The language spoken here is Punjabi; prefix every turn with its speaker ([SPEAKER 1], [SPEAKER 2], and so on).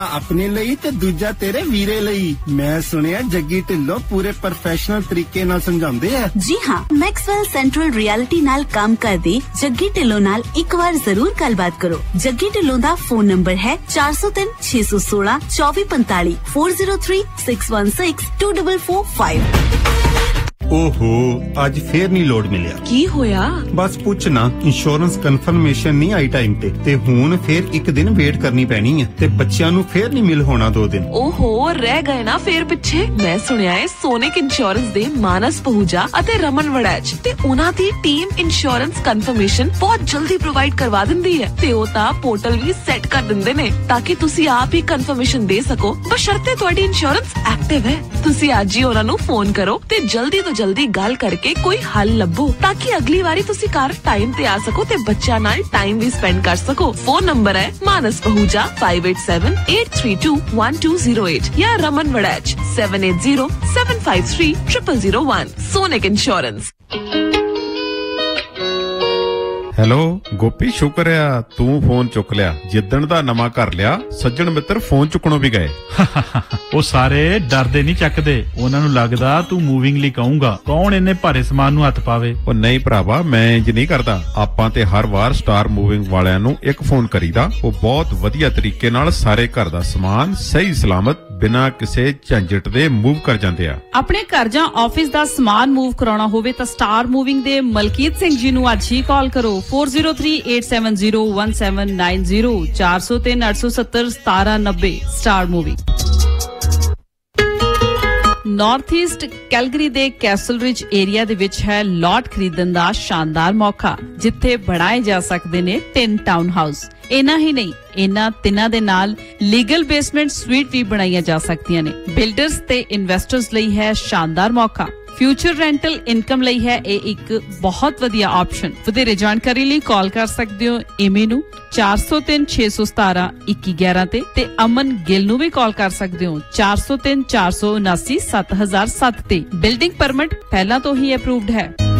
[SPEAKER 1] ਆਪਣੇ ਲਈ ਤੇ ਦੂਜਾ ਤੇਰੇ ਵੀਰੇ ਲਈ। ਮੈਂ ਸੁਣਿਆ ਜੱਗੀ ਢਿੱਲੋਂ ਪੂਰੇ ਪ੍ਰੋਫੈਸ਼ਨਲ ਤਰੀਕੇ ਨਾਲ ਸਮਝਾਉਂਦੇ ਆ।
[SPEAKER 2] ਜੀ ਹਾਂ, ਮੈਕਸਵੈਲ ਸੈਂਟਰਲ ਰਿਐਲਿਟੀ ਨਾਲ ਕੰਮ ਕਰਦੇ ਜੱਗੀ ਢਿੱਲੋਂ ਨਾਲ ਇੱਕ ਵਾਰ ਜ਼ਰੂਰ ਗੱਲਬਾਤ ਕਰੋ। ਜੱਗੀ ਢਿੱਲੋਂ ਦਾ ਫੋਨ ਨੰਬਰ ਹੈ 4036162445 4036162445।
[SPEAKER 3] ਓਹੋ, ਅੱਜ ਫੇਰ ਨਹੀਂ ਲੋਡ ਮਿਲਿਆ।
[SPEAKER 4] ਕੀ ਹੋਇਆ?
[SPEAKER 3] ਬਸ ਪੁੱਛ ਨਾ, ਇੰਸ਼ੋਰੈਂਸ ਕਨਫਰਮੇਸ਼ਨ ਨਹੀਂ ਆਈ ਟਾਈਮ ਤੇ ਹੁਣ ਫੇਰ ਇੱਕ ਦਿਨ ਵੇਟ ਕਰਨੀ ਪੈਣੀ ਹੈ ਤੇ ਬੱਚਿਆਂ ਨੂੰ ਫੇਰ ਨਹੀਂ ਮਿਲ ਹੋਣਾ 2 ਦਿਨ।
[SPEAKER 4] ਓਹੋ, ਰਹਿ ਗਏ ਨਾ ਫੇਰ ਪਿੱਛੇ। ਮੈਂ ਸੁਣਿਆ ਹੈ ਸੋਨਿਕ ਇੰਸ਼ੋਰੈਂਸ ਦੇ ਮਾਨਸ ਪਹੂਜਾ ਅਤੇ ਰਮਨ ਵੜੈਚ ਤੇ ਉਹਨਾਂ ਦੀ ਟੀਮ ਇੰਸ਼ੋਰੈਂਸ ਕਨਫਰਮੇਸ਼ਨ ਬਹੁਤ ਜਲਦੀ ਪ੍ਰੋਵਾਈਡ ਕਰਵਾ ਦਿੰਦੀ ਹੈ ਤੇ ਉਹ ਤਾਂ ਪੋਰਟਲ ਵੀ ਸੈੱਟ ਕਰ ਦਿੰਦੇ ਨੇ ਤਾਂ ਕਿ ਤੁਸੀਂ ਆਪ ਹੀ ਕਨਫਰਮੇਸ਼ਨ ਦੇ ਸਕੋ, ਬਸ਼ਰਤੇ ਤੁਹਾਡੀ ਇੰਸ਼ੋਰੈਂਸ ਐਕਟਿਵ ਹੈ। ਤੁਸੀਂ ਅੱਜ ਹੀ ਉਹਨਾਂ ਨੂੰ ਫੋਨ ਕਰੋ ਤੇ ਜਲਦੀ ਤੋਂ ਜਲਦੀ ਗੱਲ ਕਰਕੇ ਕੋਈ ਹੱਲ ਲੱਭੋ ਤਾਂ ਕਿ ਅਗਲੀ ਵਾਰੀ ਤੁਸੀਂ ਘਰ ਟਾਈਮ ਤੇ ਆ ਸਕੋ ਤੇ ਬੱਚਿਆਂ ਨਾਲ ਟਾਈਮ ਵੀ ਸਪੈਂਡ ਕਰ ਸਕੋ। ਫੋਨ ਨੰਬਰ ਹੈ ਮਾਨਸ ਪਹੂਜਾ 5878321208 ਜਾਂ Raman Waraich 7807530001। Sonic insurance.
[SPEAKER 3] Hello Gopi, ਸ਼ੁਕਰ ਆ ਤੂੰ ਫੋਨ ਚੁੱਕ ਲਿਆ। ਜਿੱਦਣ ਦਾ ਨਵਾਂ ਘਰ ਲਿਆ ਸੱਜਣ ਮਿੱਤਰ ਫੋਨ ਚੁੱਕਣੋਂ ਵੀ ਗਏ।
[SPEAKER 5] ਉਹ ਸਾਰੇ ਡਰਦੇ ਨਹੀਂ ਚੱਕਦੇ, ਉਹਨਾਂ ਨੂੰ ਲੱਗਦਾ ਤੂੰ ਮੂਵਿੰਗ ਲਈ ਕਹੂੰਗਾ। ਕੌਣ ਇੰਨੇ ਭਾਰੇ ਸਮਾਨ ਨੂੰ ਹੱਥ ਪਾਵੇ।
[SPEAKER 3] ਉਹ ਨਹੀਂ ਭਰਾਵਾ, ਮੈਂ ਇੰਜ ਨਹੀਂ ਕਰਦਾ। ਆਪਾਂ ਤੇ ਹਰ ਵਾਰ ਸਟਾਰ ਮੂਵਿੰਗ ਵਾਲਿਆਂ ਨੂੰ ਇੱਕ ਫੋਨ ਕਰੀਦਾ। ਉਹ ਬਹੁਤ ਵਧੀਆ ਤਰੀਕੇ ਨਾਲ ਸਾਰੇ ਘਰ ਦਾ ਸਮਾਨ ਸਹੀ ਸਲਾਮਤ ਬਿਨਾਂ ਕਿਸੇ ਝੰਜਟ ਦੇ ਮੂਵ ਕਰ ਜਾਂਦੇ ਆ।
[SPEAKER 6] ਆਪਣੇ ਘਰ ਜਾਂ ਆਫਿਸ ਦਾ ਸਮਾਨ ਮੂਵ ਕਰਾਉਣਾ ਹੋਵੇ ਤਾਂ ਸਟਾਰ ਮੂਵਿੰਗ ਦੇ ਮਲਕੀਤ ਸਿੰਘ ਜੀ ਨੂੰ ਅੱਜ ਹੀ ਕਾਲ ਕਰੋ 4038701790 4038701790। Star moving. North East Calgary ਦੇ ਕੈਸਲ ਰਿਜ ਏਰੀਆ ਦੇ ਵਿੱਚ ਹੈ ਲਾਟ ਖਰੀਦਣ ਦਾ ਸ਼ਾਨਦਾਰ ਮੌਕਾ, ਜਿੱਥੇ ਬਣਾਏ ਜਾ ਸਕਦੇ ਨੇ 3 ਟਾਊਨ ਹਾਊਸ। ਇਨਾ ਹੀ ਨਹੀਂ, ਇਹਨਾਂ ਤਿੰਨਾਂ ਦੇ ਨਾਲ ਲੀਗਲ ਬੇਸਮੈਂਟ ਸਵੀਟ ਵੀ ਬਣਾਈਆਂ ਜਾ ਸਕਦੀਆਂ ਨੇ। ਬਿਲਡਰਸ ਤੇ ਇਨਵੈਸਟਰਸ ਲਈ ਹੈ ਸ਼ਾਨਦਾਰ ਮੌਕਾ। ਫਿਊਚਰ ਰੈਂਟਲ ਇਨਕਮ ਲਈ ਹੈ ਇਹ ਇੱਕ ਬਹੁਤ ਵਧੀਆ ਆਪਸ਼ਨ। ਵਧੇਰੇ ਜਾਣਕਾਰੀ ਲਈ ਕਾਲ ਕਰ ਸਕਦੇ ਹੋ ਏਮੀ ਨੂੰ 4036172111 ਤੇ ਅਮਨ ਗਿੱਲ ਨੂੰ ਵੀ ਕਾਲ ਕਰ ਸਕਦੇ ਹੋ 4034797007 ਤੇ। ਬਿਲਡਿੰਗ ਪਰਮਿਟ ਪਹਿਲਾਂ ਤੋਂ ਹੀ ਅਪਰੂਵਡ ਹੈ।